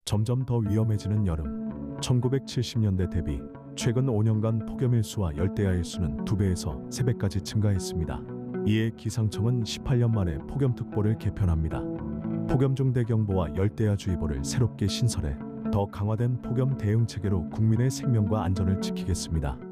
점점 더 위험해지는 여름. 1970년대 대비 최근 5년간 폭염일수와 열대야일수는 2배에서 3배까지 증가했습니다. 이에 기상청은 18년 만에 폭염특보를 개편합니다. 폭염중대경보와 열대야주의보를 새롭게 신설해 더 강화된 폭염 대응 체계로 국민의 생명과 안전을 지키겠습니다.